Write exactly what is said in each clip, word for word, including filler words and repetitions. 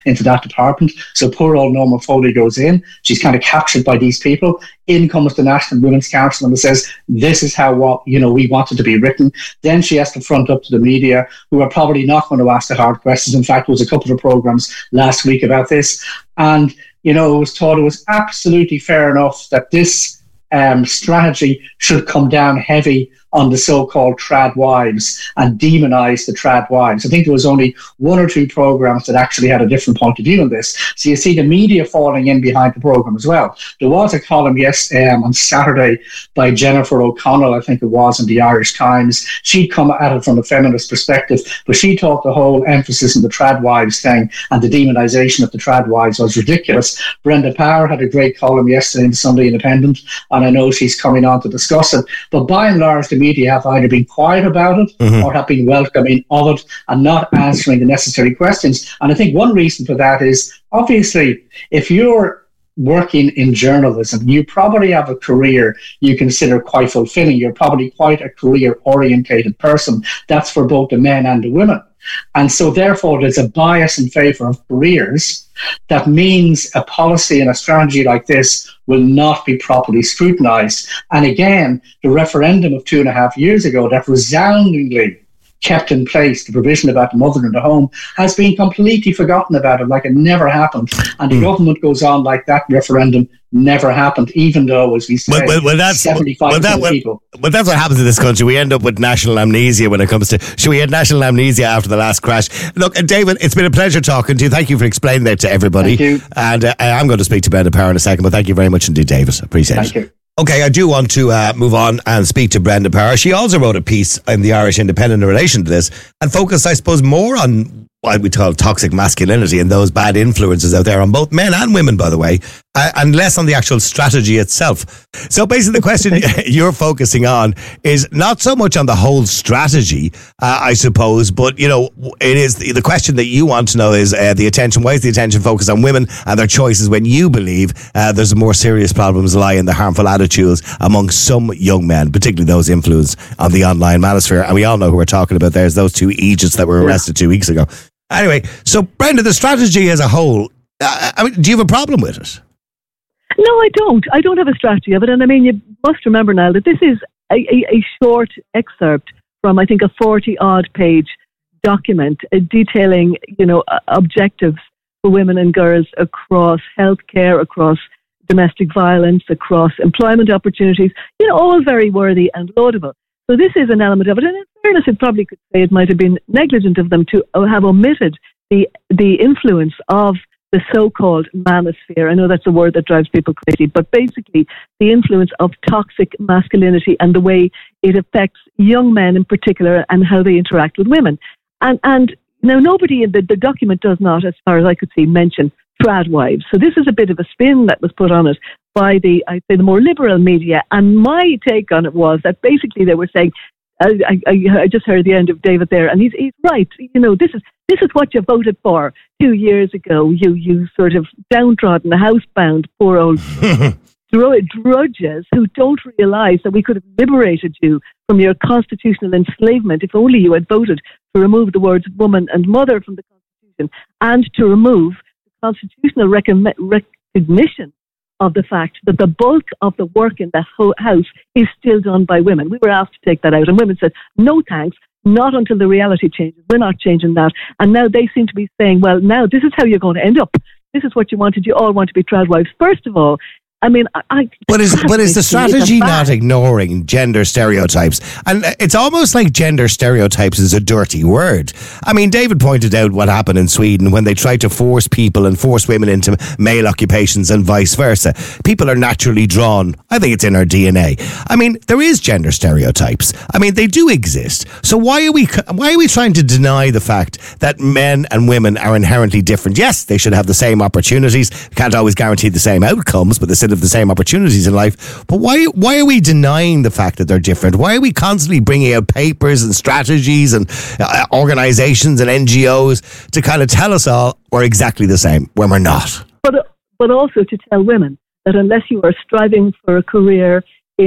into that department. So poor old Norma Foley goes in. She's kind of captured by these people. In comes the National Women's Council and says, this is how what you know we wanted to be written. Then she has to front up to the media, who are probably not going to ask the hard questions. In fact, there was a couple of programs last week about this. And, you know, it was thought it was absolutely fair enough that this um, strategy should come down heavy on the so-called trad wives and demonise the trad wives. I think there was only one or two programmes that actually had a different point of view on this. So you see the media falling in behind the programme as well. There was a column yes um, on Saturday by Jennifer O'Connell, I think it was, in the Irish Times. She'd come at it from a feminist perspective, but she thought the whole emphasis on the trad wives thing and the demonisation of the trad wives was ridiculous. Brenda Power had a great column yesterday in the Sunday Independent, and I know she's coming on to discuss it. But by and large, the media have either been quiet about it mm-hmm. or have been welcoming of it and not answering the necessary questions. And I think one reason for that is, obviously, if you're working in journalism, you probably have a career you consider quite fulfilling. You're probably quite a career-orientated person. That's for both the men and the women. And so therefore there's a bias in favour of careers. That means a policy and a strategy like this will not be properly scrutinised. And again, the referendum of two and a half years ago that resoundingly kept in place the provision about the mother in the home has been completely forgotten about it, like it never happened. And the mm. government goes on like that referendum never happened, even though, as we say, well, well, well, that's, seventy-five percent well, that, of people. Well, that's what happens in this country. We end up with national amnesia when it comes to, should we have national amnesia after the last crash? Look, David, it's been a pleasure talking to you. Thank you for explaining that to everybody. Thank you. And uh, I'm going to speak to Brenda Power in a second, but thank you very much indeed, David. Appreciate thank it. Thank you. Okay, I do want to uh, move on and speak to Brenda Power. She also wrote a piece in the Irish Independent in relation to this and focused, I suppose, more on what we call toxic masculinity and those bad influences out there on both men and women, by the way, uh, and less on the actual strategy itself. So basically the question you're focusing on is not so much on the whole strategy, uh, I suppose, but, you know, it is the, the question that you want to know is uh, the attention, why is the attention focused on women and their choices when you believe uh, there's more serious problems lie in the harmful attitudes among some young men, particularly those influenced on the online manosphere. And we all know who we're talking about. There's those two Egypts that were arrested two weeks ago. Anyway, so Brenda, the strategy as a whole, uh, I mean, do you have a problem with it? No, I don't. I don't have a strategy of it. And I mean, you must remember now that this is a, a, a short excerpt from, I think, a forty-odd page document uh, detailing, you know, uh, objectives for women and girls across healthcare, across domestic violence, across employment opportunities, you know, all very worthy and laudable. So this is an element of it. And in fairness, it probably could say it might have been negligent of them to have omitted the the influence of the so-called manosphere. I know that's a word that drives people crazy, but basically the influence of toxic masculinity and the way it affects young men in particular and how they interact with women. And and now nobody in the, the document does not, as far as I could see, mention trad wives. So this is a bit of a spin that was put on it by the, I'd say, the more liberal media. And my take on it was that basically they were saying, I, I, I just heard the end of David there, and he's, he's right. You know, this is this is what you voted for two years ago. You you sort of downtrodden, housebound, poor old drudges who don't realise that we could have liberated you from your constitutional enslavement if only you had voted to remove the words woman and mother from the Constitution and to remove the constitutional rec- recognition of the fact that the bulk of the work in the ho- house is still done by women. We were asked to take that out, and women said, no thanks, not until the reality changes. We're not changing that. And now they seem to be saying, well, now this is how you're going to end up. This is what you wanted. You all want to be trad wives. First of all, I mean, I, I but is but is the strategy not ignoring gender stereotypes? And it's almost like gender stereotypes is a dirty word. I mean, David pointed out what happened in Sweden when they tried to force people and force women into male occupations and vice versa. People are naturally drawn. I think it's in our D N A. I mean, there is gender stereotypes. I mean, they do exist. So why are we why are we trying to deny the fact that men and women are inherently different? Yes, they should have the same opportunities. Can't always guarantee the same outcomes, but the of the same opportunities in life. But why why are we denying the fact that they're different? Why are we constantly bringing out papers and strategies and uh, organizations and N G Os to kind of tell us all we're exactly the same when we're not? But but also to tell women that unless you are striving for a career in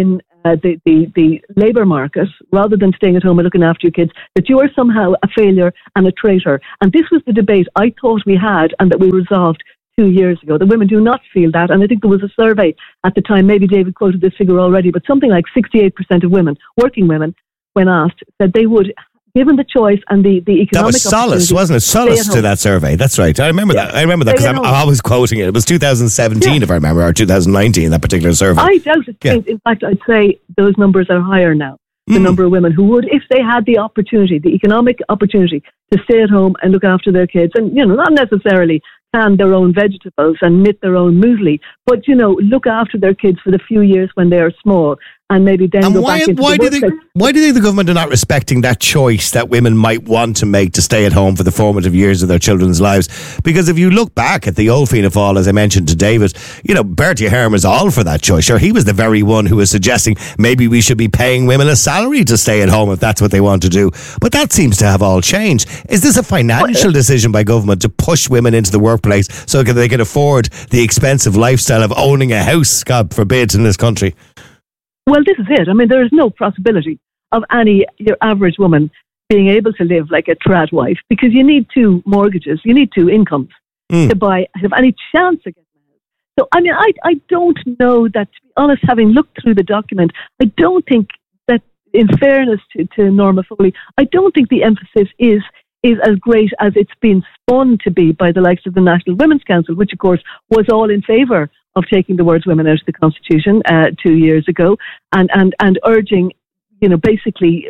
uh, the, the, the labour market, rather than staying at home and looking after your kids, that you are somehow a failure and a traitor. And this was the debate I thought we had and that we resolved two years ago. The women do not feel that. And I think there was a survey at the time, maybe David quoted this figure already, but something like sixty-eight percent of women, working women, when asked, said they would, given the choice and the, the economic That was Solace, wasn't it? Solace to that survey. That's right. I remember yeah. that. I remember that because I'm, I'm always quoting it. It was two thousand seventeen, yeah. if I remember, or two thousand nineteen, that particular survey. I doubt it. Yeah. In fact, I'd say those numbers are higher now. The mm. number of women who would, if they had the opportunity, the economic opportunity to stay at home and look after their kids, and, you know, not necessarily can their own vegetables and knit their own muesli, but, you know, look after their kids for the few years when they are small, and maybe then and go why, back into why the do they, Why do you think the government are not respecting that choice that women might want to make to stay at home for the formative years of their children's lives? Because if you look back at the old Fianna Fáil, as I mentioned to David, you know, Bertie Ahern was all for that choice. Sure, he was the very one who was suggesting maybe we should be paying women a salary to stay at home if that's what they want to do. But that seems to have all changed. Is this a financial decision by government to push women into the workplace so that they can afford the expensive lifestyle of owning a house, God forbid, in this country? Well, this is it. I mean, there is no possibility of any, your average woman being able to live like a trad wife, because you need two mortgages, you need two incomes mm. to buy, have any chance of getting a house. So, I mean, I, I don't know that, to be honest, having looked through the document, I don't think that, in fairness to, to Norma Foley, I don't think the emphasis is is as great as it's been spun to be by the likes of the National Women's Council, which, of course, was all in favour of taking the words women out of the Constitution uh, two years ago, and, and, and urging, you know, basically,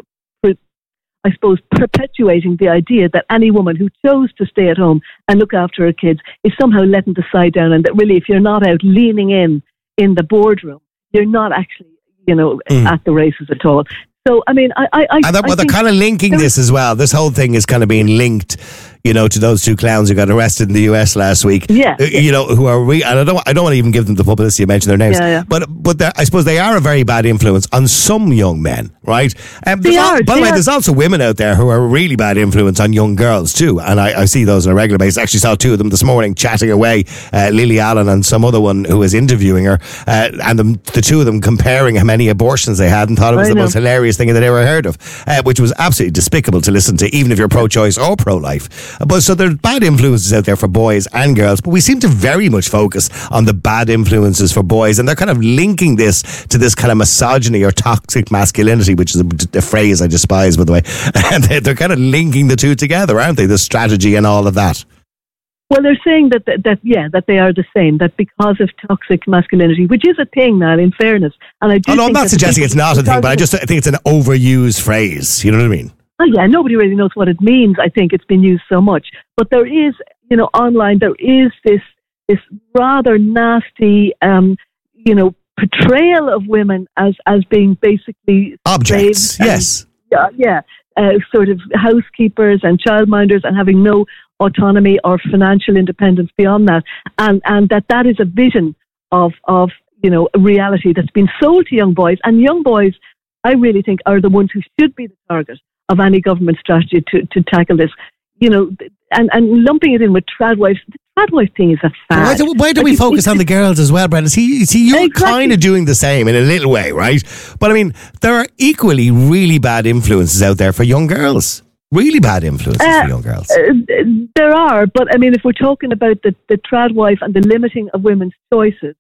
I suppose, perpetuating the idea that any woman who chose to stay at home and look after her kids is somehow letting the side down, and that really, if you're not out leaning in in the boardroom, you're not actually, you know, mm. at the races at all. So, I mean, I... I, I and that, well, they're kind of linking this as well. This whole thing is kind of being linked, you know, to those two clowns who got arrested in the U S last week. Yeah. Uh, you know, who are... Re- and I don't I don't want to even give them the publicity, you mentioned their names. Yeah, yeah. But but I suppose they are a very bad influence on some young men, right? Um, they all, are. by they the way, are. there's also women out there who are a really bad influence on young girls too. And I, I see those on a regular basis. I actually saw two of them this morning chatting away. Uh, Lily Allen and some other one who was interviewing her. Uh, and the, the two of them comparing how many abortions they had and thought it was I the know. most hilarious thing that they ever heard of. Uh, which was absolutely despicable to listen to, even if you're pro-choice or pro-life. Uh, but so there are bad influences out there for boys and girls, but we seem to very much focus on the bad influences for boys, and they're kind of linking this to this kind of misogyny or toxic masculinity, which is a, a phrase I despise, by the way. And they're kind of linking the two together, aren't they? The strategy and all of that. Well, they're saying that, that, that, yeah, that they are the same, that because of toxic masculinity, which is a thing now, in fairness. And I do oh, no, I'm think not suggesting it's not a thing, but I just I think it's an overused phrase. You know what I mean? Oh, yeah, nobody really knows what it means. I think it's been used so much. But there is, you know, online, there is this this rather nasty, um, you know, portrayal of women as, as being basically objects, and, yes. Yeah, yeah. Uh, sort of housekeepers and childminders, and having no autonomy or financial independence beyond that, and and that that is a vision of of you know a reality that's been sold to young boys, and young boys, I really think, are the ones who should be the target of any government strategy to to tackle this. You know, and, and lumping it in with trad wives, the trad wife thing is a fad. Why do, why do we like, focus on the girls as well, Brendan? See, see you're exactly. kind of doing the same in a little way, right? But I mean, there are equally really bad influences out there for young girls. Really bad influences uh, for young girls. Uh, there are, but I mean, if we're talking about the, the trad wife and the limiting of women's choices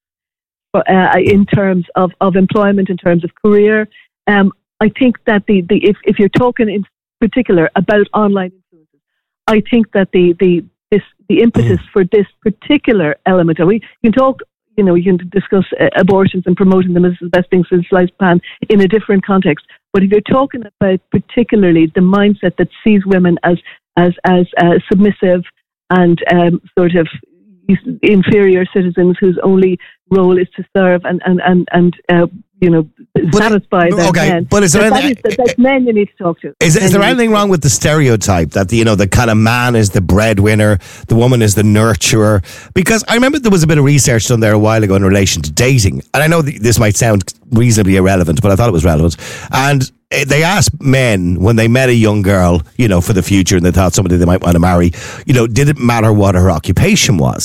uh, in terms of, of employment, in terms of career, um, I think that the, the if, if you're talking in particular about online influences, I think that the the this the impetus mm. for this particular element, and we can talk, you know, you can discuss uh, abortions and promoting them as the best thing since sliced pan in a different context. But if you're talking about particularly the mindset that sees women as as as uh, submissive and um, sort of inferior citizens whose only role is to serve and and and and uh, you know but satisfy it, their okay, men. But is there that, any, that is, that's men you need to talk to. Is, is there anything wrong with the stereotype that the, you know the kind of man is the breadwinner, the woman is the nurturer? Because I remember there was a bit of research done there a while ago in relation to dating, and I know th- this might sound reasonably irrelevant, but I thought it was relevant. And they asked men when they met a young girl, you know, for the future, and they thought somebody they might want to marry, you know, did it matter what her occupation was?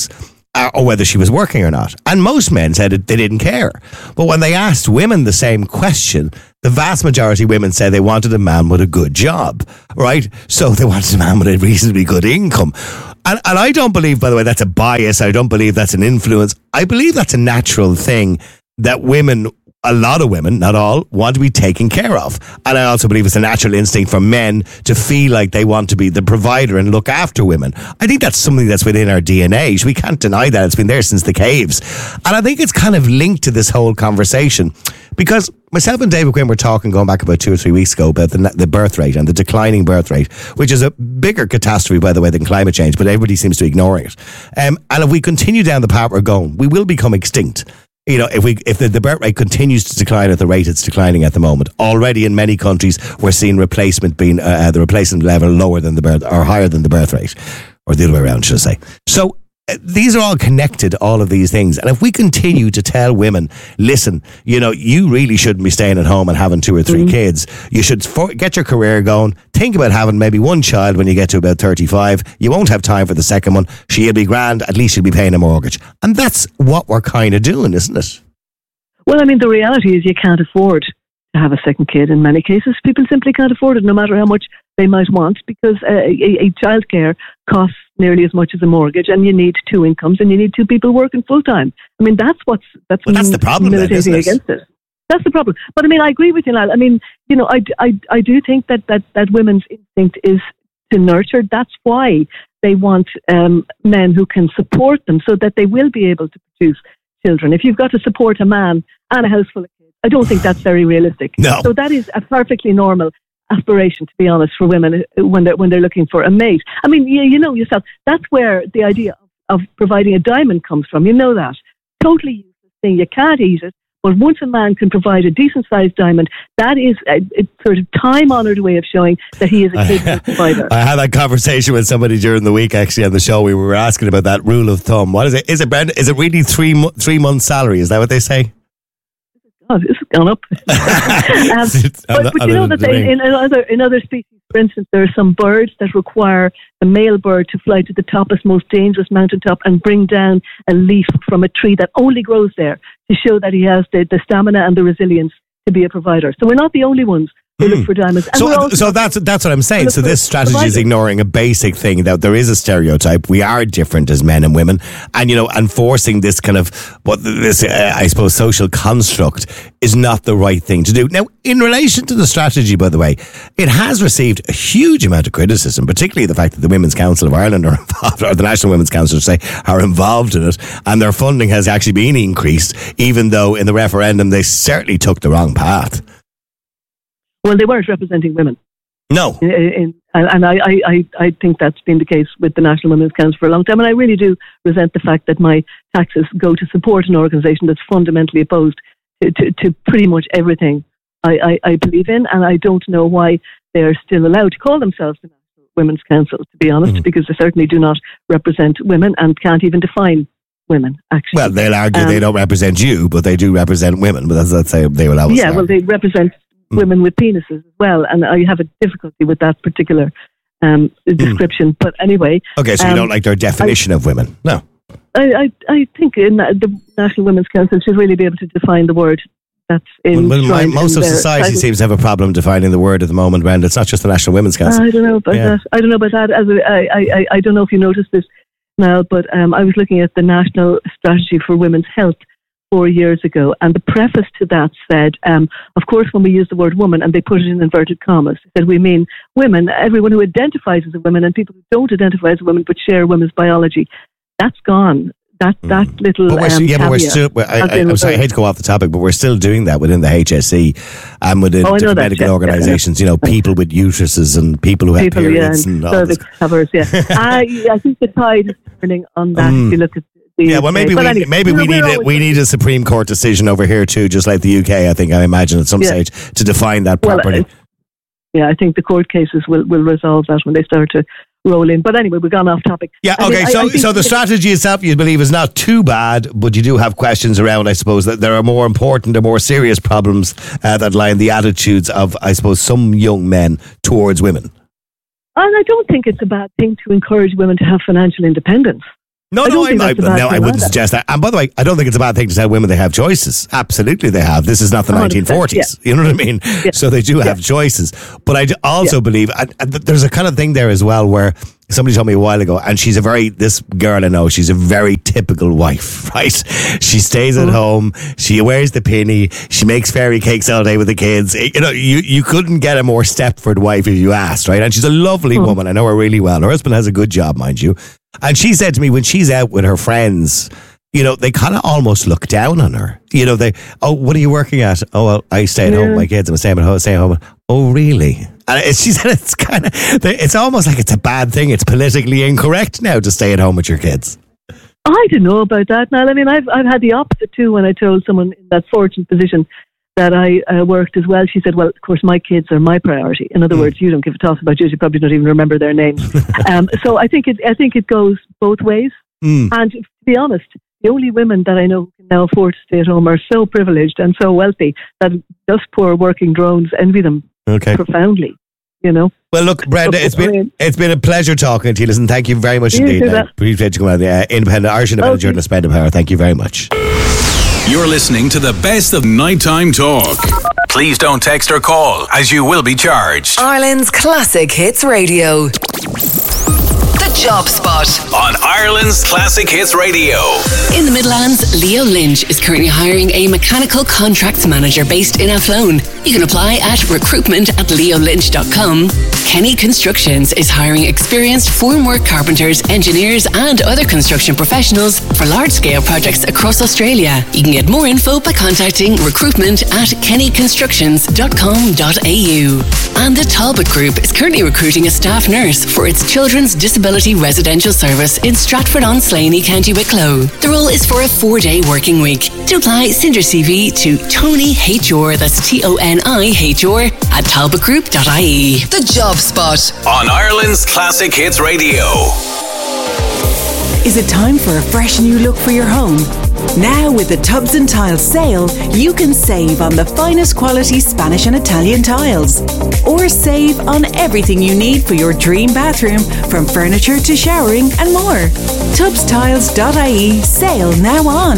uh, or whether she was working or not. And most men said it, they didn't care. But when they asked women the same question, the vast majority of women said they wanted a man with a good job, right? So they wanted a man with a reasonably good income. And, and I don't believe, by the way, that's a bias. I don't believe that's an influence. I believe that's a natural thing that women, a lot of women, not all, want to be taken care of. And I also believe it's a natural instinct for men to feel like they want to be the provider and look after women. I think that's something that's within our D N A. We can't deny that. It's been there since the caves. And I think it's kind of linked to this whole conversation, because myself and David Quinn were talking going back about two or three weeks ago about the, the birth rate and the declining birth rate, which is a bigger catastrophe, by the way, than climate change, but everybody seems to be ignoring it. Um, and if we continue down the path we're going, we will become extinct. You know, if we if the, the birth rate continues to decline at the rate it's declining at the moment, already in many countries we're seeing replacement being uh, the replacement level lower than the birth or higher than the birth rate, or the other way around, should I say? So uh, these are all connected, all of these things. And if we continue to tell women, listen, you know, you really shouldn't be staying at home and having two or three mm-hmm. kids. You should for- get your career going. Think about having maybe one child when you get to about thirty-five. You won't have time for the second one. She'll be grand. At least she'll be paying a mortgage. And that's what we're kind of doing, isn't it? Well, I mean, the reality is you can't afford to have a second kid in many cases. People simply can't afford it, no matter how much they might want, because uh, a, a childcare costs nearly as much as a mortgage, and you need two incomes, and you need two people working full time. I mean, that's what's that's, well, that's the problem, militating then, against it. That's the problem. But I mean, I agree with you, Niall. I mean, you know, I, I, I do think that, that, that women's instinct is to nurture. That's why they want um, men who can support them, so that they will be able to produce children. If you've got to support a man and a house full of kids, I don't think that's very realistic. No. So that is a perfectly normal aspiration, to be honest, for women when they're, when they're looking for a mate. I mean, you, you know yourself, that's where the idea of, of providing a diamond comes from. You know that. Totally useless thing. You can't eat it. But once a man can provide a decent-sized diamond, that is a, a sort of time-honoured way of showing that he is a capable provider. I had that conversation with somebody during the week, actually, on the show. We were asking about that rule of thumb. What is it? Is it, Brenda? Is it really three mo- three months' salary? Is that what they say? God, this has gone up. um, but, but you know that they, in, in other in other species, for instance, there are some birds that require the male bird to fly to the topmost, most dangerous mountaintop and bring down a leaf from a tree that only grows there, to show that he has the, the stamina and the resilience to be a provider. So we're not the only ones who mm. look for diamonds. And so so that's that's what I'm saying. So this strategy providers. is ignoring a basic thing, that there is a stereotype. We are different as men and women. And, you know, enforcing this kind of, what this, uh, I suppose, social construct is not the right thing to do. Now, in relation to the strategy, by the way, it has received a huge amount of criticism, particularly the fact that the Women's Council of Ireland are involved, or the National Women's Council, say, are involved in it, and their funding has actually been increased, even though in the referendum they certainly took the wrong path. Well, they weren't representing women. No. In, in, and I, I, I think that's been the case with the National Women's Council for a long time. And I really do resent the fact that my taxes go to support an organisation that's fundamentally opposed to, to, to pretty much everything I, I, I believe in. And I don't know why they are still allowed to call themselves the National Women's Council, to be honest, mm-hmm. because they certainly do not represent women and can't even define women, actually. Well, they'll argue um, they don't represent you, but they do represent women. But that's, that's how they will always Yeah, argue. Well, they represent women with penises as well, and I have a difficulty with that particular um, description. Mm. But anyway, okay, so um, you don't like their definition I, of women? No, I, I, I think in the National Women's Council should really be able to define the word that's in. Well, my, most in of society title. seems to have a problem defining the word at the moment, Brenda. It's not just the National Women's Council. I don't know about yeah. that. I don't know about that. As a, I, I, I don't know if you noticed this now, but um, I was looking at the National Strategy for Women's Health four years ago, and the preface to that said, um, of course, when we use the word woman, and they put it in inverted commas, they said we mean women, everyone who identifies as a woman, and people who don't identify as a woman but share women's biology. That's gone. That that mm. little but we're, um, yeah, but we're still. I, I, I'm sorry, I hate to go off the topic, but we're still doing that within the H S E and within oh, different medical yeah, organisations. Yeah, yeah. You know, people with uteruses and people who have people, periods yeah, and, and all this. Covers, yeah. I, I think the tide is turning on that. Mm. If you look at. Yeah, well, maybe we anyway, maybe we need a, we need a Supreme Court decision over here too, just like the U K. I think I imagine at some yeah. stage to define that properly. Well, yeah, I think the court cases will, will resolve that when they start to roll in. But anyway, we've gone off topic. Yeah, I okay. mean, so I, I so the strategy itself, you believe, is not too bad, but you do have questions around. I suppose that there are more important or more serious problems uh, that lie in the attitudes of, I suppose, some young men towards women. And I don't think it's a bad thing to encourage women to have financial independence. No, I no, don't I, think I, that's a bad no, I thing wouldn't either. suggest that. And by the way, I don't think it's a bad thing to tell women they have choices. Absolutely, they have. This is not the one hundred nineteen percent, forties. You know what I mean? Yeah. So they do have Yeah. choices. But I d- also Yeah. believe, and, and th- there's a kind of thing there as well where somebody told me a while ago, and she's a very, this girl I know, she's a very typical wife, right? She stays at Mhm. home, she wears the penny, she makes fairy cakes all day with the kids. You know, you, you couldn't get a more Stepford wife if you asked, right? And she's a lovely Mhm. woman. I know her really well. Her husband has a good job, mind you. And she said to me when she's out with her friends, you know, they kind of almost look down on her. You know, they, oh, what are you working at? Oh, well, I stay at Yeah. home with my kids. I'm staying at home. Staying at home. Oh, really? And it, she said it's kind of, it's almost like it's a bad thing. It's politically incorrect now to stay at home with your kids. I don't know about that, Niall. I mean, I've I've had the opposite too. When I told someone in that fortunate position that I uh, worked as well, she said, "Well, of course, my kids are my priority." In other Mm. words, you don't give a toss about yours. You probably don't even remember their names. um, so I think it I think it goes both ways. Mm. And to be honest, the only women that I know who can now afford to stay at home are so privileged and so wealthy that just poor working drones envy them Okay. profoundly. You know. Well, look, Brenda, it's been it's been a pleasure talking to you. Listen, thank you very much You indeed. too, I that. appreciate you coming on the uh, independent Irish independent Okay. journalist, Brenda Power. Thank you very much. You're listening to the best of nighttime talk. Please don't text or call, as you will be charged. Ireland's Classic Hits Radio. The Job Spot. On Ireland's Classic Hits Radio. In the Midlands, Leo Lynch is currently hiring a mechanical contracts manager based in Athlone. You can apply at recruitment at leo lynch dot com. Kenny Constructions is hiring experienced formwork carpenters, engineers and other construction professionals for large-scale projects across Australia. You can get more info by contacting recruitment at kenny constructions dot com dot a u. And the Talbot Group is currently recruiting a staff nurse for its Children's Disability Residential Service in Stratford-on-Slaney, County Wicklow. The role is for a four-day working week. To apply, send your C V to Tony H R, that's T O N I H R, at talbot group dot I E. The Job Spot. On Ireland's Classic Hits Radio. Is it time for a fresh new look for your home? Now with the Tubs and Tiles sale, you can save on the finest quality Spanish and Italian tiles. Or save on everything you need for your dream bathroom, from furniture to showering and more. tubs tiles dot I E sale now on.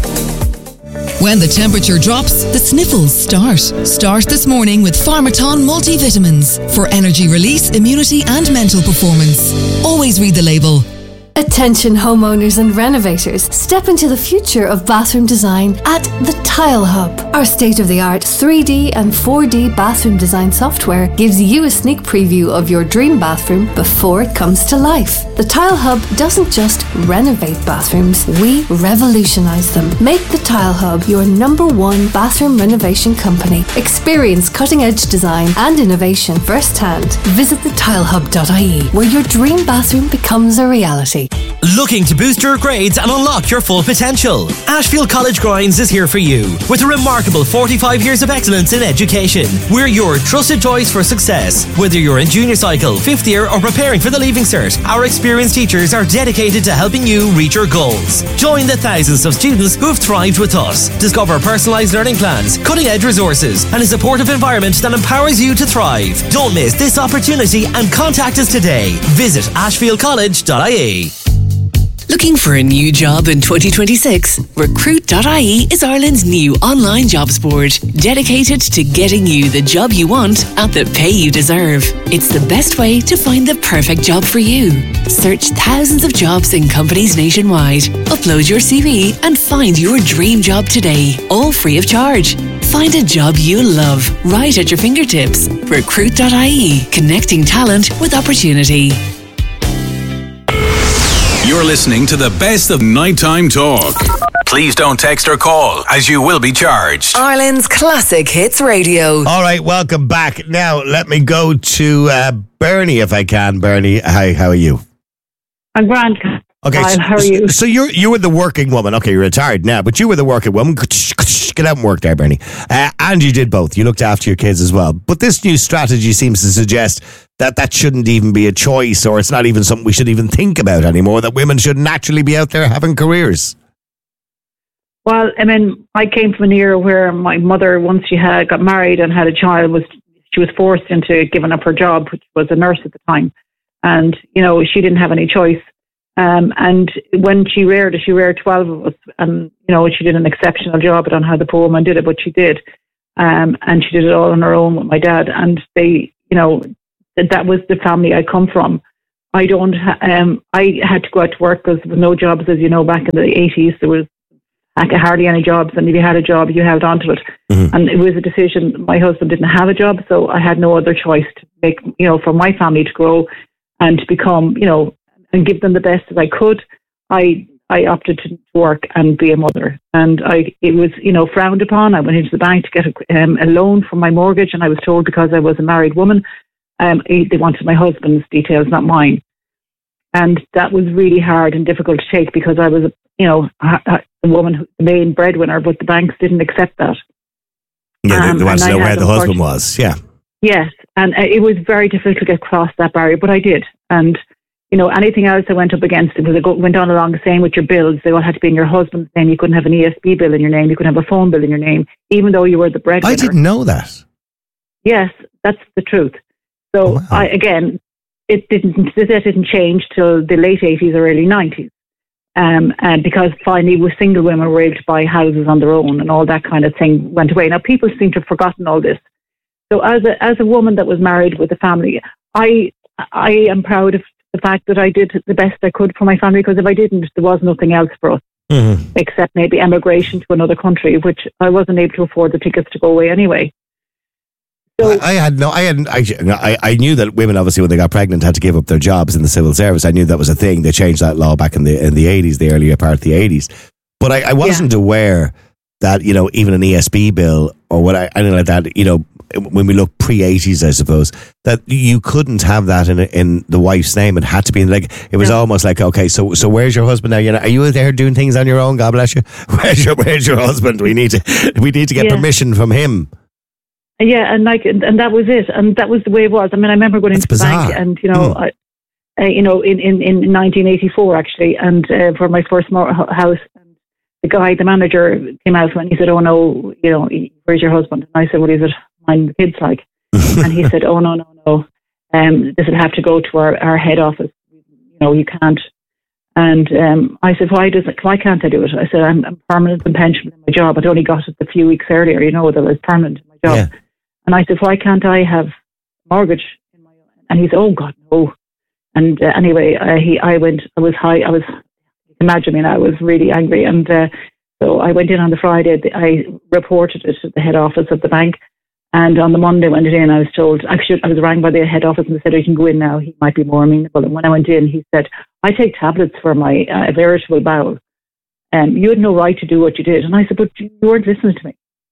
When the temperature drops, the sniffles start. Start this morning with Pharmaton multivitamins for energy release, immunity and mental performance. Always read the label. Attention homeowners and renovators, step into the future of bathroom design at the Tile Hub. Our state-of-the-art three D and four D bathroom design software gives you a sneak preview of your dream bathroom before it comes to life. The Tile Hub doesn't just renovate bathrooms, we revolutionize them. Make the Tile Hub your number one bathroom renovation company. Experience cutting-edge design and innovation firsthand. Visit the tile hub dot I E, where your dream bathroom becomes a reality. Looking to boost your grades and unlock your full potential? Ashfield College Grinds is here for you with a remarkable forty-five years of excellence in education. We're your trusted choice for success. Whether you're in junior cycle, fifth year or preparing for the Leaving Cert, our experienced teachers are dedicated to helping you reach your goals. Join the thousands of students who have thrived with us. Discover personalised learning plans, cutting-edge resources and a supportive environment that empowers you to thrive. Don't miss this opportunity and contact us today. Visit ashfield college dot I E. Looking for a new job in twenty twenty-six? recruit dot I E is Ireland's new online jobs board, dedicated to getting you the job you want at the pay you deserve. It's the best way to find the perfect job for you. Search thousands of jobs in companies nationwide, upload your C V and find your dream job today, all free of charge. Find a job you love right at your fingertips. recruit dot I E, connecting talent with opportunity. You're listening to the best of nighttime talk. Please don't text or call, as you will be charged. Ireland's Classic Hits Radio. All right, welcome back. Now, let me go to uh, Bernie, if I can. Bernie, hi, how are you? I'm grand. Okay, Hi, so, how are you? So you're you were the working woman. Okay, you're retired now, but you were the working woman. Get out and work there, Bernie. Uh, and you did both. You looked after your kids as well. But this new strategy seems to suggest that that shouldn't even be a choice, or it's not even something we should even think about anymore, that women should naturally be out there having careers. Well, I mean, I came from an era where my mother, once she had got married and had a child, was she was forced into giving up her job, which was a nurse at the time. And, you know, she didn't have any choice. Um, and when she reared us, she reared twelve of us. And, you know, she did an exceptional job. I don't know how the poor woman did it, but she did. Um, and she did it all on her own with my dad. And they, you know, that, that was the family I come from. I don't, ha- um, I had to go out to work because there were no jobs, as you know, back in the eighties. There was like hardly any jobs. And if you had a job, you held on to it. Mm-hmm. And it was a decision. My husband didn't have a job, so I had no other choice to make, you know, for my family to grow and to become, you know, and give them the best that I could. I I opted to work and be a mother. And I it was, you know, frowned upon. I went into the bank to get a, um, a loan for my mortgage, and I was told because I was a married woman, um, they wanted my husband's details, not mine. And that was really hard and difficult to take because I was, a, you know, a, a woman, the main breadwinner, but the banks didn't accept that. Yeah, they, um, they wanted to know where the husband was, yeah. Yes, and uh, it was very difficult to get across that barrier, but I did. And you know, anything else I went up against, it was I go, went on along the same with your bills. They all had to be in your husband's name. You couldn't have an E S B bill in your name. You couldn't have a phone bill in your name, even though you were the breadwinner. I didn't know that. Yes, that's the truth. So, oh, wow. I again, it didn't that didn't change till the late eighties or early nineties, um, and because finally, with single women were able to buy houses on their own, and all that kind of thing went away. Now, people seem to have forgotten all this. So, as a as a woman that was married with a family, I I am proud of the fact that I did the best I could for my family, because if I didn't, there was nothing else for us mm-hmm. except maybe emigration to another country, which I wasn't able to afford the tickets to go away anyway. So I, I had no, I had, I, I knew that women obviously when they got pregnant had to give up their jobs in the civil service. I knew that was a thing. They changed that law back in the in the eighties, the earlier part of the eighties. But I, I wasn't yeah. aware that, you know, even an E S B bill or what I, anything like that, you know, when we look pre-eighties, I suppose, that you couldn't have that in in the wife's name. It had to be in, like, it was yeah. almost like, okay, so so where's your husband now? You know, are you there doing things on your own? God bless you. Where's your Where's your husband? We need to we need to get yeah. permission from him. Yeah, and like, and that was it, and that was the way it was. I mean, I remember going That's into bizarre. the bank, and you know, mm. I, uh, you know, in, in, in nineteen eighty-four actually, and uh, for my first mo- house. The guy, the manager, came out and he said, "Oh no, you know, where's your husband?" And I said, "What is it? Mine, the kids like." And he said, "Oh no, no, no. Um, this would have to go to our, our head office. You know, you can't." And um, I said, "Why does it? Why can't I do it?" I said, "I'm, I'm permanent and pension in my job. I'd only got it a few weeks earlier. You know, that I was permanent in my job." Yeah. And I said, "Why can't I have mortgage in my?" And he said, "Oh God, no." And uh, anyway, uh, he, I went. I was high. I was. Imagine me, I was really angry, and uh, so I went in on the Friday. I reported it to the head office of the bank, and on the Monday when I went in, I was told, actually, I was rang by the head office and they said, "Oh, you can go in now. He might be more amenable." And when I went in, he said, "I take tablets for my uh, irritable bowel, and um, you had no right to do what you did." And I said, "But you weren't listening to me."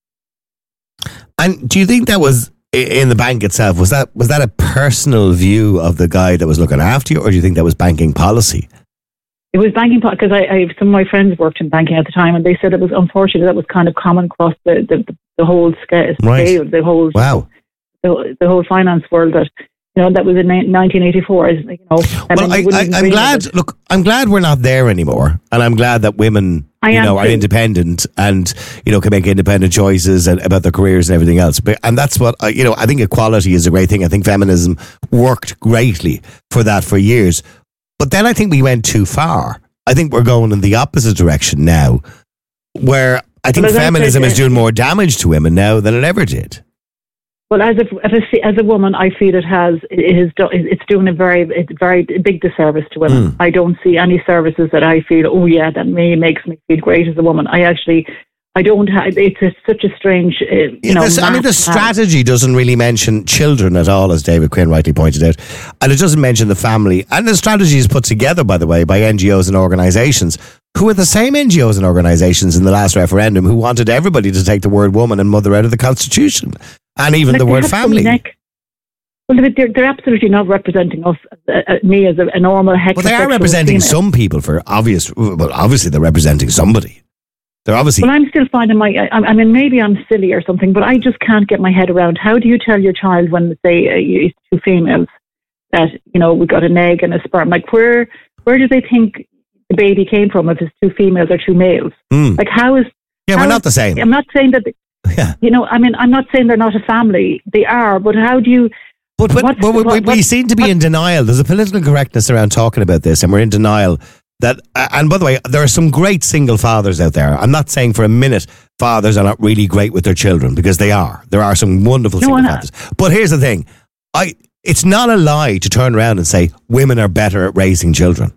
And do you think that was in the bank itself? Was that was that a personal view of the guy that was looking after you, or do you think that was banking policy? It was banking because I, I some of my friends worked in banking at the time, and they said it was unfortunate that was kind of common across the the, the whole scale, right. the whole wow, the, the whole finance world. That you know that was in nineteen eighty-four. You know, well, I, I, I'm glad. Look, I'm glad we're not there anymore, and I'm glad that women, I you know, too. are independent and you know can make independent choices and, about their careers and everything else. But and that's what I, you know. I think equality is a great thing. I think feminism worked greatly for that for years. But then I think we went too far. I think we're going in the opposite direction now, where I think well, feminism is doing more damage to women now than it ever did. Well, as a, as a, as a woman, I feel it has it is it's doing a very it's very big disservice to women. Mm. I don't see any services that I feel, oh yeah, that may makes me feel great as a woman. I actually. I don't have, it's a, such a strange, uh, you yeah, know. I mean, the strategy doesn't really mention children at all, as David Quinn rightly pointed out. And it doesn't mention the family. And the strategy is put together, by the way, by N G Os and organisations who are the same N G Os and organisations in the last referendum who wanted everybody to take the word woman and mother out of the Constitution. And even like the word family. Well, they're, they're absolutely not representing us, uh, uh, me as a, a normal heterosexual. Well, they are representing female. Some people for obvious, well, obviously they're representing somebody. They're obviously. Well, I'm still finding my. I, I mean, maybe I'm silly or something, but I just can't get my head around. How do you tell your child when, say, uh, you, two females that you know we got an egg and a sperm? Like, where where do they think the baby came from? If it's two females or two males? Mm. Like, how is? Yeah, how we're not is, the same. I'm not saying that. They, yeah. You know, I mean, I'm not saying they're not a family. They are, but how do you? But, but, What- but we, what- we, we seem to be in denial. There's a political correctness around talking about this, and we're in denial. That uh, and by the way, there are some great single fathers out there. I'm not saying for a minute fathers are not really great with their children, because they are. There are some wonderful No, single no. fathers. But here's the thing: I it's not a lie to turn around and say women are better at raising children.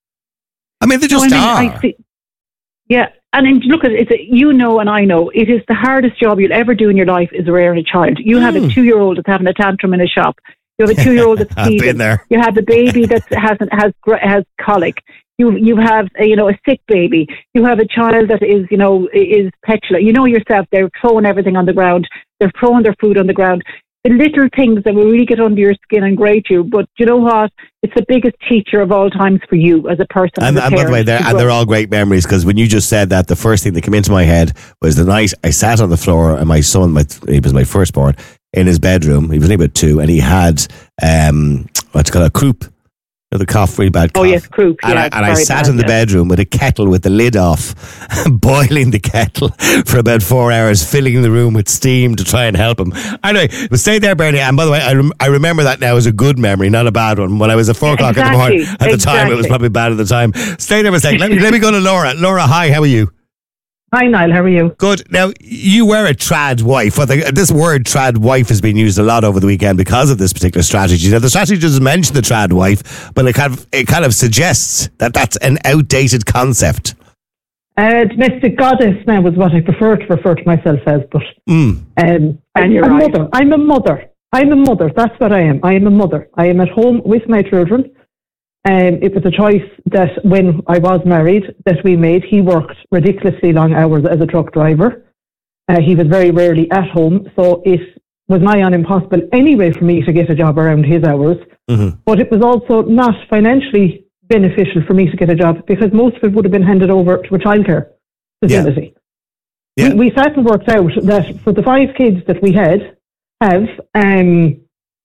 I mean, they just No, I mean, are. I see, yeah, and then look at it. It's a, you know, and I know it is the hardest job you'll ever do in your life is rearing a child. You have a two-year-old that's having a tantrum in a shop. You have a two-year-old that's I've teething. been there. You have a baby that has has gr- has colic. You you have a, you know a sick baby. You have a child that is you know is petulant. You know yourself. They're throwing everything on the ground. They're throwing their food on the ground. The little things that will really get under your skin and grate you. But you know what? It's the biggest teacher of all times for you as a person. And, as a and by the way, parent, they're, to and grow. they're all great memories, because when you just said that, the first thing that came into my head was the night I sat on the floor and my son, my, he was my firstborn, in his bedroom. He was only about two, and he had um, what's it called, a croup. You know, the cough, really bad cough. Oh, yes, croup. And, yeah, I, and I very sat bad, in the yeah. bedroom with a kettle with the lid off, boiling the kettle for about four hours, filling the room with steam to try and help him. Anyway, but stay there, Bernie. And by the way, I, rem- I remember that now as a good memory, not a bad one. When I was at four o'clock in the morning, Exactly, at the time, it was exactly. probably bad at the time. Stay there for a second. Let me, let me go to Laura. Laura, hi, how are you? Hi, Niall. How are you? Good. Now, you were a trad wife. Well, the, this word trad wife has been used a lot over the weekend because of this particular strategy. Now, the strategy doesn't mention the trad wife, but it kind of, it kind of suggests that that's an outdated concept. Uh, domestic goddess now is what I prefer to refer to myself as, but Mm. um, And I'm you're a right. mother. I'm a mother. I'm a mother. That's what I am. I am a mother. I am at home with my children. Um, it was a choice that when I was married that we made. He worked ridiculously long hours as a truck driver. Uh, he was very rarely at home, so it was nigh on impossible anyway for me to get a job around his hours. Mm-hmm. But it was also not financially beneficial for me to get a job because most of it would have been handed over to a childcare facility. Yeah. We, we sat and worked out that for the five kids that we had, have, um,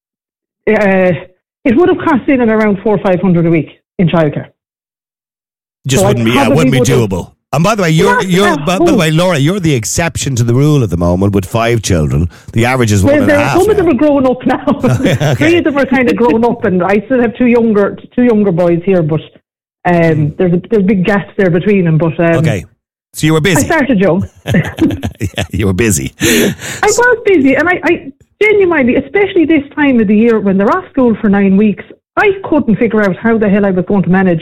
uh, it would have cost in and around four or five hundred a week in childcare. Just So I wouldn't be, yeah, probably wouldn't be would've- doable. And by the way, you're, Yeah, you're, yeah. by, by the way, Laura, you're the exception to the rule at the moment with five children. The average is one Well, and a they're- half. some of now. them are grown up now. Okay. Three of them are kind of grown up, and I still have two younger two younger boys here. But um, there's a there's big gaps there between them. But um, Okay. So you were I busy. started young. Yeah, you were busy. I was busy, and I, I genuinely, especially this time of the year when they're off school for nine weeks, I couldn't figure out how the hell I was going to manage.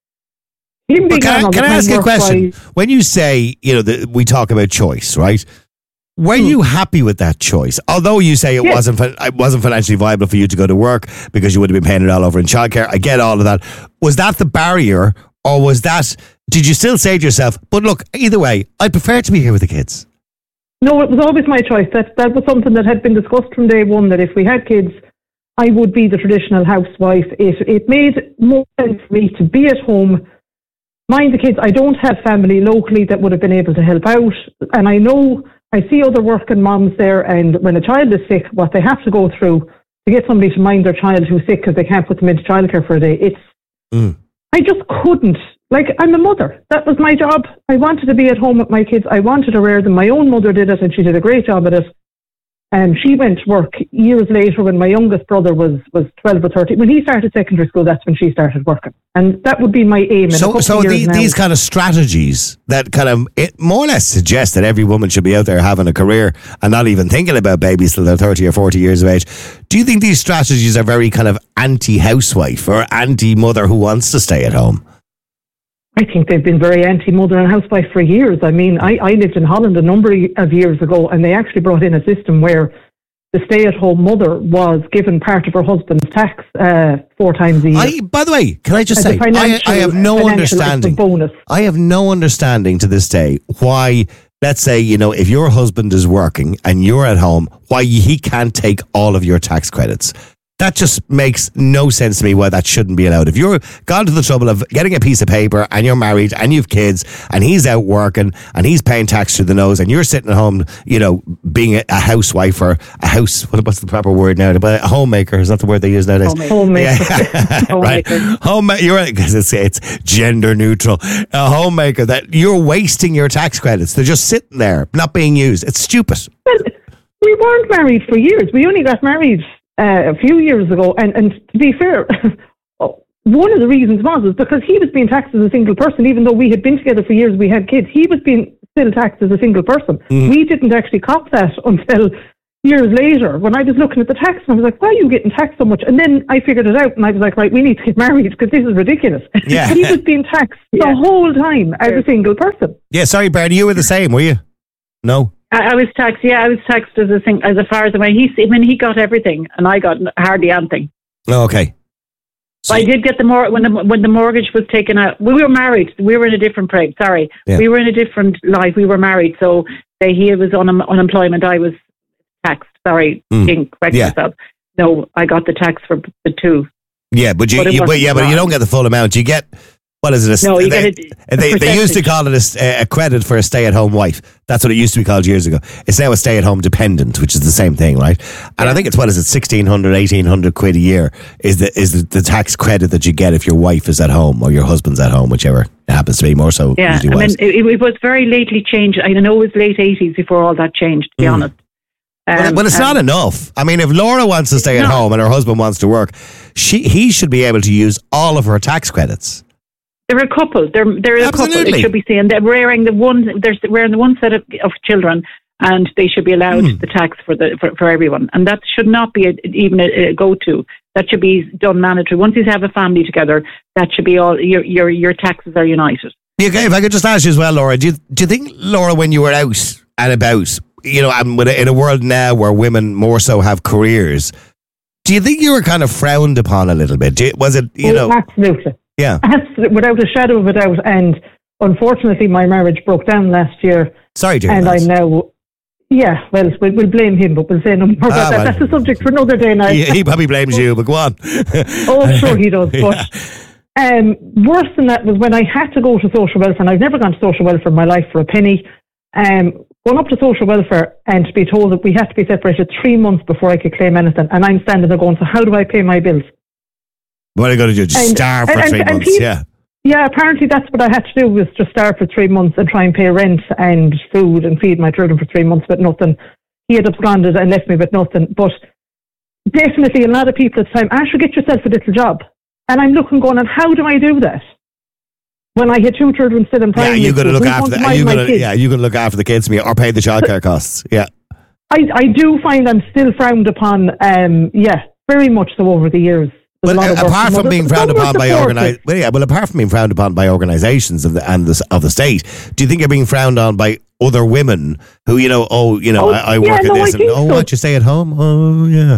Him being But can on I, all the can I time ask you a work-wise. question? When you say, you know, that we talk about choice, right? Were you happy with that choice? Although you say it Yes. wasn't fin- it wasn't financially viable for you to go to work because you would have been paying it all over in childcare. I get all of that. Was that the barrier, or was that? Did you still say to yourself, "But look, either way, I prefer to be here with the kids"? No, it was always my choice. That that was something that had been discussed from day one, that if we had kids, I would be the traditional housewife. It it made more sense for me to be at home, mind the kids. I don't have family locally that would have been able to help out. And I know, I see other working moms there, and when a child is sick, what they have to go through to get somebody to mind their child who's sick because they can't put them into childcare for a day. It's, Mm. I just couldn't. Like, I'm a mother. That was my job. I wanted to be at home with my kids. I wanted to rear them. My own mother did it, and she did a great job at it. And she went to work years later when my youngest brother was, was twelve or thirteen. When he started secondary school, that's when she started working. And that would be my aim in a So, couple so of years the, now. these kind of strategies that kind of it more or less suggest that every woman should be out there having a career and not even thinking about babies till they're thirty or forty years of age. Do you think these strategies are very kind of anti-housewife or anti-mother who wants to stay at home? I think they've been very anti-mother and housewife for years. I mean, I, I lived in Holland a number of years ago, and they actually brought in a system where the stay-at-home mother was given part of her husband's tax uh, four times a year. I, by the way, can I just As a say, I, financial- I have no financial understanding. bonus. I have no understanding to this day why, let's say, you know, if your husband is working and you're at home, why he can't take all of your tax credits. That just makes no sense to me why that shouldn't be allowed. If you're gone to the trouble of getting a piece of paper and you're married and you've kids and he's out working and he's paying tax through the nose and you're sitting at home, you know, being a, a housewife or a house, what, what's the proper word now? A homemaker, is that the word they use nowadays? Homemaker. Yeah. Right. Homemaker. You're right, because it's, it's gender neutral. A homemaker, that you're wasting your tax credits. They're just sitting there, not being used. It's stupid. Well, we weren't married for years. We only got married uh, a few years ago. And, and to be fair, one of the reasons was is because he was being taxed as a single person, even though we had been together for years, we had kids. He was being still taxed as a single person. Mm. We didn't actually cop that until years later when I was looking at the tax, and I was like, why are you getting taxed so much? And then I figured it out, and I was like, right, we need to get married because this is ridiculous. Yeah. He was being taxed yeah. the whole time as a single person. Yeah, sorry, Bernie, you were the same, were you? No? I, I was taxed, yeah, I was taxed as a thing, as far as when he, when he got everything, and I got hardly anything. Oh, okay. So I did get the mor- when the when the mortgage was taken out. We were married. We were in a different place. Sorry, yeah. we were in a different life. We were married. So they, he was on un- unemployment. I was taxed. Sorry, mm. didn't correct yeah. myself. No, I got the tax for the two. Yeah, but you, but you but yeah, but you don't get the full amount. You get. What is it? A, no, you they, get a, they, they used to call it a, a credit for a stay-at-home wife. That's what it used to be called years ago. It's now a stay-at-home dependent, which is the same thing, right? And yeah. I think it's, what is it, sixteen hundred, eighteen hundred quid a year is the is the, the tax credit that you get if your wife is at home or your husband's at home, whichever it happens to be, more so. Yeah, I mean, it, it was very lately changed. I know it was late eighties before all that changed, to be mm. honest. Um, well, but it's um, not enough. I mean, if Laura wants to stay at not. home and her husband wants to work, she he should be able to use all of her tax credits. They're a couple. They're they're a Absolutely. couple. It should be saying they're wearing the one. They're wearing the one set of, of children, and they should be allowed mm. the tax for the for, for everyone. And that should not be a, even a, a go to. That should be done mandatory. Once you have a family together, that should be all. Your your your taxes are united. Okay, if I could just ask you as well, Laura, do you do you think, Laura, when you were out and about, you know, and in a world now where women more so have careers, do you think you were kind of frowned upon a little bit? You, was it you oh, know absolutely. Yeah, without a shadow of a doubt. And unfortunately, my marriage broke down last year. Sorry, dear. And I'm now, yeah, well, we'll, we'll blame him, but we'll say no more about ah, that. Well, that's a subject for another day now. He, he probably blames you, but go on. Oh, sure he does. But yeah. um, worse than that was when I had to go to social welfare, and I've never gone to social welfare in my life for a penny. Um, going up to social welfare and to be told that we had to be separated three months before I could claim anything, and I'm standing there going, so how do I pay my bills? What are you going to do? Just and, starve for and, three and months? People, yeah. Yeah, apparently that's what I had to do, was just starve for three months and try and pay rent and food and feed my children for three months with nothing. He had absconded and left me with nothing. But definitely a lot of people at the time, Asher, get yourself a little job. And I'm looking going, and how do I do that? When I had two children still in primary yeah, you got to look we after the, you gonna, yeah, you got to look after the kids or pay the childcare costs. Yeah. I, I do find I'm still frowned upon, um, yeah, very much so over the years. Well, uh, apart from being frowned upon by organi- well, yeah, well, apart from being frowned upon by organisations of the and the, of the state, do you think you're being frowned on by other women who, you know, oh, you know, oh, I, I work yeah, at no, this, I and oh, so. what, you stay at home? Oh, yeah.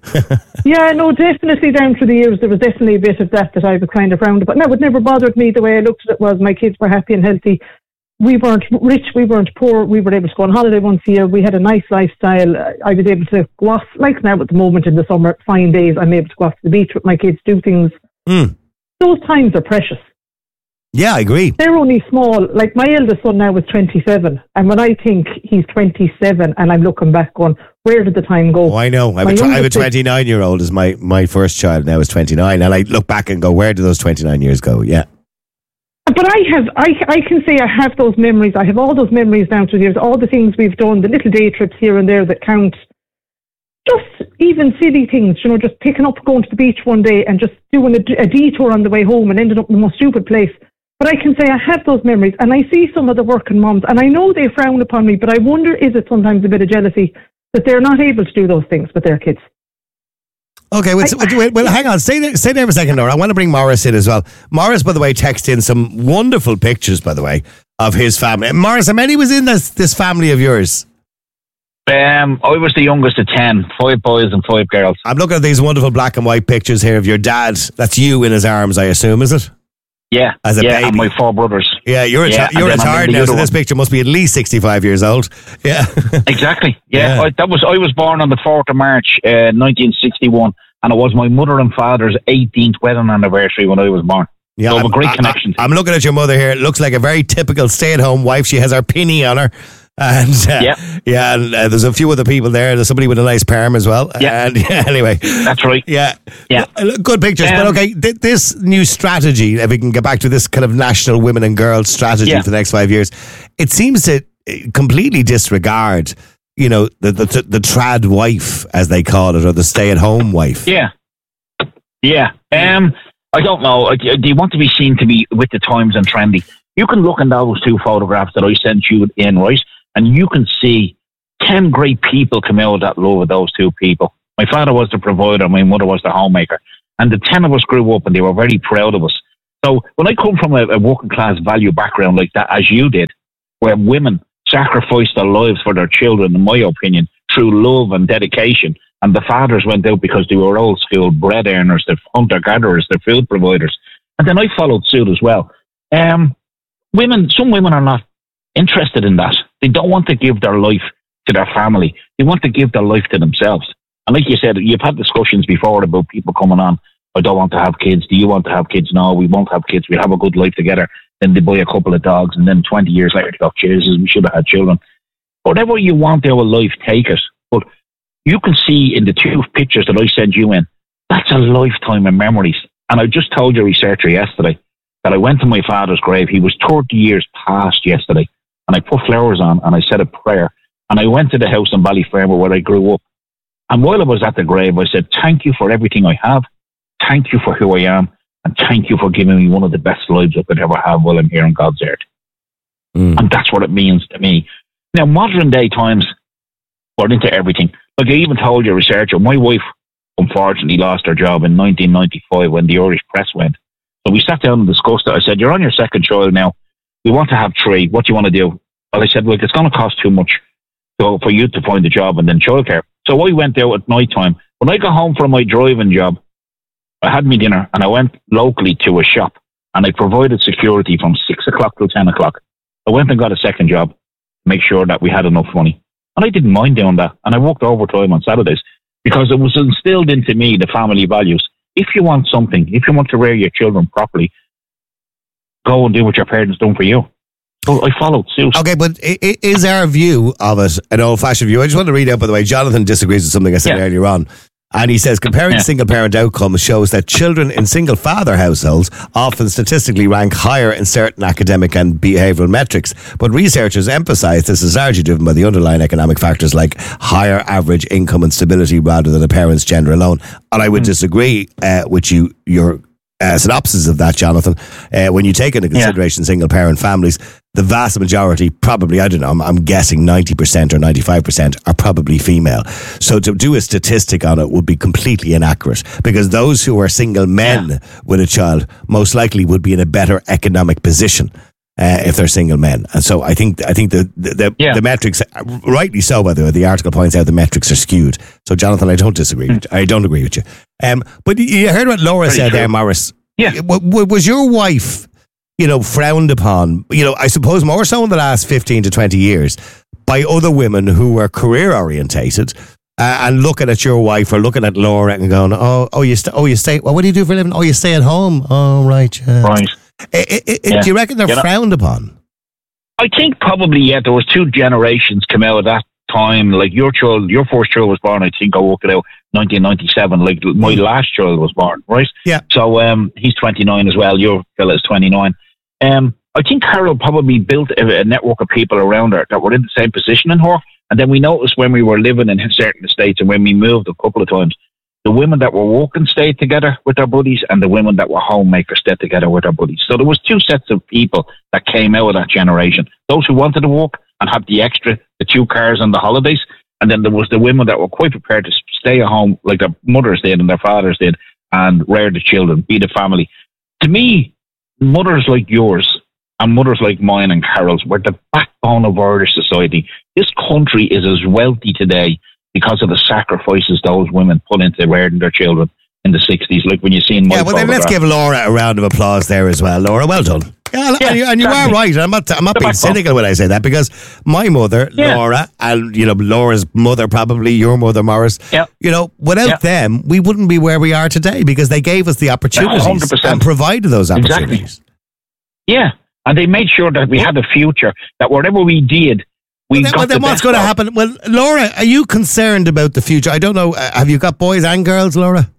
Yeah, no, definitely down through the years there was definitely a bit of that that I was kind of frowned upon. No, it never bothered me. The way I looked at it was my kids were happy and healthy. We weren't rich, we weren't poor, we were able to go on holiday once a year, we had a nice lifestyle. I was able to go off, like now at the moment in the summer, fine days, I'm able to go off to the beach with my kids, do things. Mm. Those times are precious. Yeah, I agree. They're only small. Like my eldest son now is twenty-seven, and when I think he's twenty-seven and I'm looking back going, where did the time go? Oh, I know. I have, a, tw- I have a twenty-nine-year-old as my, my first child, now is twenty-nine, and I look back and go, where did those twenty-nine years go? Yeah. But I have, I, I can say I have those memories. I have all those memories down through the years, all the things we've done, the little day trips here and there that count. Just even silly things, you know, just picking up, going to the beach one day and just doing a, a detour on the way home and ending up in the most stupid place. But I can say I have those memories, and I see some of the working moms, and I know they frown upon me, but I wonder, is it sometimes a bit of jealousy that they're not able to do those things with their kids? Okay, wait, wait, wait, well, hang on. Stay there, stay there for a second, Laura. I want to bring Morris in as well. Morris, by the way, texted in some wonderful pictures, by the way, of his family. Morris, how many was in this this family of yours? Um, I was the youngest of ten, five boys and five girls. I'm looking at these wonderful black and white pictures here of your dad. That's you in his arms, I assume, is it? Yeah, as a yeah, baby. And my four brothers. Yeah, you're a yeah, t- you're retired now, so this picture must be at least sixty-five years old. Yeah, exactly. Yeah, yeah. I, that was. I was born on the fourth of March, uh, nineteen sixty-one, and it was my mother and father's eighteenth wedding anniversary when I was born. Yeah, so I have a great connection. I, I'm looking at your mother here. It looks like a very typical stay-at-home wife. She has her pinny on her. And uh, yeah, yeah, and uh, there's a few other people there. There's somebody with a nice perm as well. Yeah. And yeah, anyway, that's right. Yeah, yeah, good pictures. Um, but okay, th- this new strategy, if we can get back to this kind of national women and girls strategy yeah. for the next five years, it seems to completely disregard, you know, the, the, the trad wife, as they call it, or the stay-at-home wife. Yeah. Yeah. Um, I don't know. Do you want to be seen to be with the times and trendy? You can look in those two photographs that I sent you in, right? And you can see ten great people come out of that love of those two people. My father was the provider, my mother was the homemaker. And the ten of us grew up and they were very proud of us. So when I come from a, a working class value background like that, as you did, where women sacrificed their lives for their children, in my opinion, through love and dedication, and the fathers went out because they were old school bread earners, they're hunter-gatherers, they're food providers. And then I followed suit as well. Um, women, some women are not interested in that. They don't want to give their life to their family. They want to give their life to themselves. And like you said, you've had discussions before about people coming on, I don't want to have kids. Do you want to have kids? No, we won't have kids. We'll have a good life together. Then they buy a couple of dogs, and then twenty years later, they go, Jesus, we should have had children. Whatever you want out of life, take it. But you can see in the two pictures that I sent you in, that's a lifetime of memories. And I just told your researcher yesterday that I went to my father's grave. He was thirty years past yesterday. And I put flowers on, and I said a prayer. And I went to the house in Ballyfermot where I grew up. And while I was at the grave, I said, thank you for everything I have. Thank you for who I am. And thank you for giving me one of the best lives I could ever have while I'm here on God's earth. Mm. And that's what it means to me. Now, modern day times, we're into everything. Like I even told your researcher, my wife unfortunately lost her job in nineteen ninety-five when the Irish press went. So we sat down and discussed it. I said, you're on your second child now. We want to have three. What do you want to do? Well, I said, look, it's going to cost too much so for you to find a job and then childcare. So I went out at night time. When I got home from my driving job, I had my dinner and I went locally to a shop and I provided security from six o'clock till ten o'clock. I went and got a second job to make sure that we had enough money. And I didn't mind doing that. And I worked overtime on Saturdays because it was instilled into me the family values. If you want something, if you want to rear your children properly, go and do what your parents done for you. So I followed suit. Okay, but is our view of it an old-fashioned view? I just want to read out, by the way, Jonathan disagrees with something I said yeah. earlier on. And he says, comparing yeah. single-parent outcomes shows that children in single-father households often statistically rank higher in certain academic and behavioural metrics. But researchers emphasise this is largely driven by the underlying economic factors like higher average income and stability rather than a parent's gender alone. And I would mm. disagree uh, with you, your uh, synopsis of that, Jonathan. Uh, when you take into consideration yeah. single-parent families, the vast majority, probably, I don't know, I'm, I'm guessing ninety percent or ninety-five percent are probably female. So to do a statistic on it would be completely inaccurate because those who are single men yeah. with a child most likely would be in a better economic position uh, if they're single men. And so I think I think the the, the, yeah. the metrics, rightly so, by the way, the article points out the metrics are skewed. So Jonathan, I don't disagree. Mm. I don't agree with you. Um, but you heard what Laura Pretty said true. there, Morris. Yeah. W- was your wife, you know, frowned upon, you know, I suppose more so in the last fifteen to twenty years by other women who were career orientated uh, and looking at your wife or looking at Laura and going, oh, oh, you, st- oh, you stay, well, what do you do for a living? Oh, you stay at home. Oh, right. Yeah. Right. I, I, I, yeah. Do you reckon they're you know, frowned upon? I think probably, yeah, there was two generations come out of that time. Like your child, your first child was born, I think I worked it out, nineteen ninety-seven. Like my mm. last child was born, right? Yeah. So um, he's twenty-nine as well. Your fella is twenty-nine. Um, I think Carol probably built a, a network of people around her that were in the same position in her. And then we noticed when we were living in certain estates and when we moved a couple of times, the women that were working stayed together with their buddies and the women that were homemakers stayed together with their buddies. So there was two sets of people that came out of that generation. Those who wanted to work and have the extra, the two cars on the holidays. And then there was the women that were quite prepared to stay at home like their mothers did and their fathers did and rear the children, be the family. To me, mothers like yours and mothers like mine and Carol's were the backbone of Irish society. This country is as wealthy today because of the sacrifices those women put into rearing their children in the sixties, like when you see in my Yeah, well then let's give Laura a round of applause there as well. Laura, well done. Yeah, yeah, and you, and you are right. I'm not. I'm not being cynical when I say that because my mother, yeah. Laura, and you know Laura's mother, probably your mother, Morris. Yeah. You know, without yeah. them, we wouldn't be where we are today because they gave us the opportunities one hundred percent and provided those opportunities. Exactly. Yeah, and they made sure that we had a future. That whatever we did, we well, then, got. Well, then the what's going to happen? Well, Laura, are you concerned about the future? I don't know. Uh, have you got boys and girls, Laura?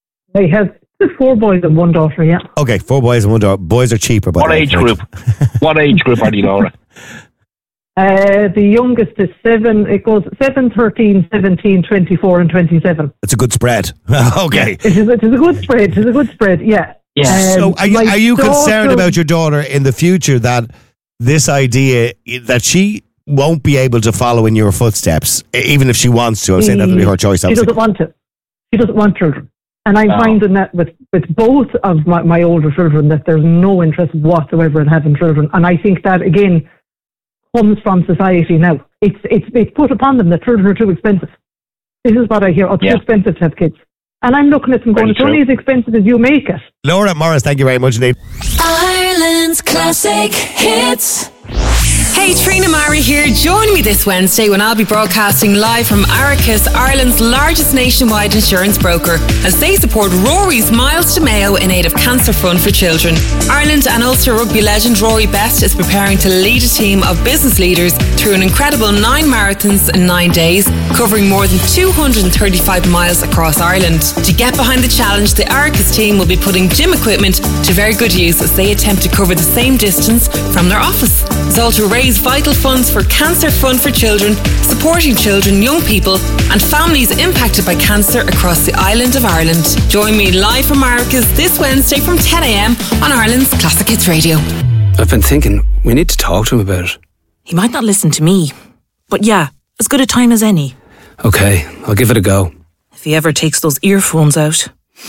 I have. Four boys and one daughter, yeah. Okay, four boys and one daughter. Boys are cheaper. By what age group? What age group are you, Laura? Uh, the youngest is seven. It goes seven, thirteen, seventeen, twenty-four, and twenty-seven. It's a good spread. Okay. Yeah, it, is, it is a good spread. It is a good spread, yeah. Yeah. Um, so are you, are you daughter, concerned about your daughter in the future that this idea that she won't be able to follow in your footsteps, even if she wants to? I'm saying that'll be her choice. She doesn't want to. She doesn't want children. And I'm No. finding that with, with both of my, my older children that there's no interest whatsoever in having children. And I think that, again, comes from society now. It's it's it's put upon them that children are too expensive. This is what I hear. Oh, it's Yeah. too expensive to have kids. And I'm looking at them going, Very it's only as true. expensive as you make it. Laura Morris, thank you very much indeed. Ireland's classic hits. Hey, Trina Mari here. Join me this Wednesday when I'll be broadcasting live from Aricus, Ireland's largest nationwide insurance broker, as they support Rory's Miles to Mayo in aid of Cancer Fund for Children. Ireland and Ulster rugby legend Rory Best is preparing to lead a team of business leaders through an incredible nine marathons in nine days, covering more than two hundred thirty-five miles across Ireland. To get behind the challenge, the Aricus team will be putting gym equipment to very good use as they attempt to cover the same distance from their office. It's all to raise vital funds for Cancer Fund for Children, supporting children, young people and families impacted by cancer across the island of Ireland. Join me live from Aricus this Wednesday from ten a.m. on Ireland's Classic Hits Radio. I've been thinking, we need to talk to him about it. He might not listen to me, but yeah, as good a time as any. Okay, I'll give it a go. If he ever takes those earphones out.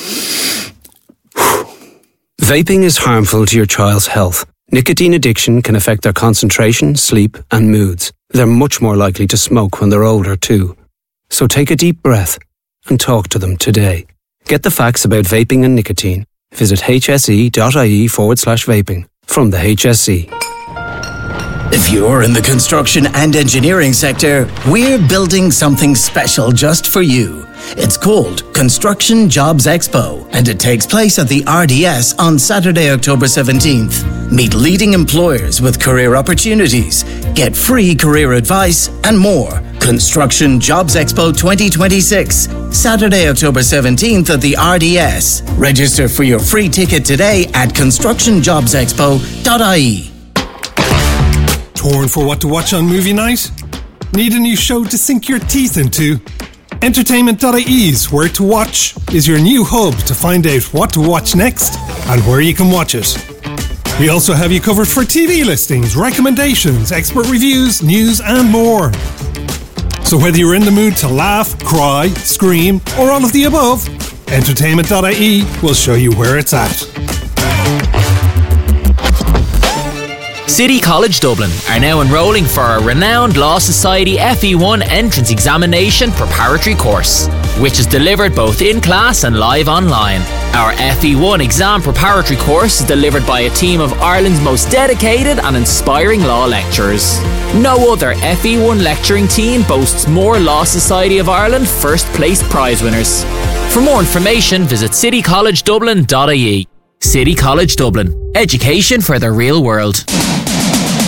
Vaping is harmful to your child's health. Nicotine addiction can affect their concentration, sleep, and moods. They're much more likely to smoke when they're older too. So take a deep breath and talk to them today. Get the facts about vaping and nicotine. Visit hse.ie forward slash vaping from the H S E. If you're in the construction and engineering sector, we're building something special just for you. It's called Construction Jobs Expo, and it takes place at the R D S on Saturday, October seventeenth. Meet leading employers with career opportunities, get free career advice, and more. Construction Jobs Expo twenty twenty-six, Saturday, October seventeenth at the R D S. Register for your free ticket today at construction jobs expo dot I E. Torn for what to watch on movie night? Need a new show to sink your teeth into? Entertainment dot I E's Where to Watch is your new hub to find out what to watch next and where you can watch it. We also have you covered for T V listings, recommendations, expert reviews, news and more. So whether you're in the mood to laugh, cry, scream or all of the above, Entertainment dot I E will show you where it's at. City College Dublin are now enrolling for a renowned Law Society F E one entrance examination preparatory course, which is delivered both in class and live online. Our F E one exam preparatory course is delivered by a team of Ireland's most dedicated and inspiring law lecturers. No other F E one lecturing team boasts more Law Society of Ireland first place prize winners. For more information, visit city college dublin dot I E. City College Dublin. Education for the real world.